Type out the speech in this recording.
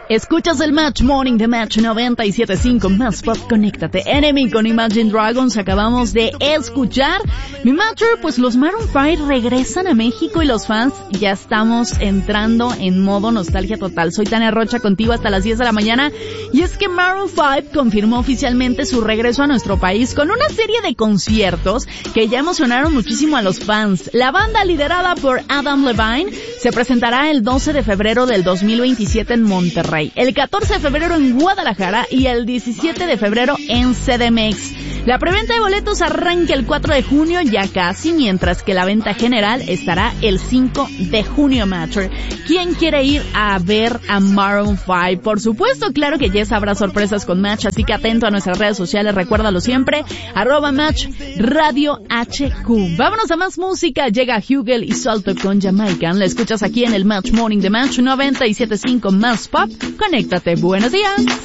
Escuchas el Match Morning de Match 97.5 Más Pop, conéctate. Enemy con Imagine Dragons acabamos de escuchar. Mi Matcher, pues los Maroon 5 regresan a México y los fans ya estamos entrando en modo nostalgia total. Soy Tania Rocha contigo hasta las 10 de la mañana y es que Maroon 5 confirmó oficialmente su regreso a nuestro país con una serie de conciertos que ya emocionaron muchísimo a los fans. La banda liderada por Adam Levine se presentará el 12 de febrero del 2027 en Monterrey, el 14 de febrero en Guadalajara y el 17 de febrero en CDMX. La preventa de boletos arranca el 4 de junio, ya casi, mientras que la venta general estará el 5 de junio, Matcher. ¿Quién quiere ir a ver a Maroon 5? Por supuesto, claro que ya habrá sorpresas con Match, así que atento a nuestras redes sociales, recuérdalo siempre, @Match Radio HQ. Vámonos a más música, llega Hugel y Salto con Jamaican. La escuchas aquí en el Match Morning de Match 97.5 Más Pop. Conéctate, buenos días.